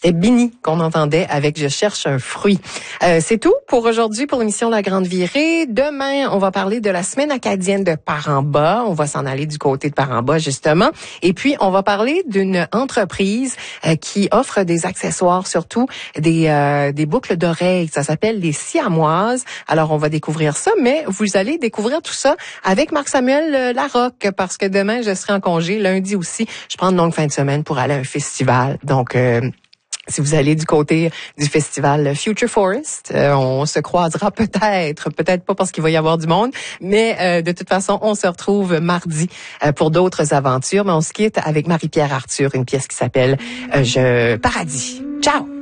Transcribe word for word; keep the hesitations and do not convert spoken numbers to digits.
C'était Bini qu'on entendait avec Je cherche un fruit. Euh, c'est tout pour aujourd'hui pour l'émission La Grande Virée. Demain, on va parler de la semaine acadienne de Paramba. On va s'en aller du côté de Paramba, justement. Et puis, on va parler d'une entreprise euh, qui offre des accessoires, surtout des, euh, des boucles d'oreilles. Ça s'appelle les Siamoises. Alors, on va découvrir ça, mais vous allez découvrir tout ça avec Marc-Samuel Larocque, parce que demain, je serai en congé. Lundi aussi, je prends une longue fin de semaine pour aller à un festival. Donc, euh, si vous allez du côté du festival Future Forest, euh, on se croisera peut-être, peut-être pas parce qu'il va y avoir du monde, mais euh, de toute façon, on se retrouve mardi euh, pour d'autres aventures. Mais on se quitte avec Marie-Pierre Arthur, une pièce qui s'appelle euh, Je Paradis. Ciao!